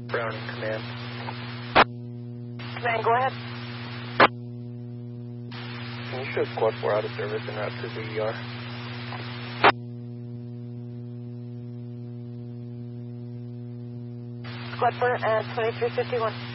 Browning, command. Command, go ahead. Can you show Squad 4 out of service and route to the ER? Squad 4 at 2351.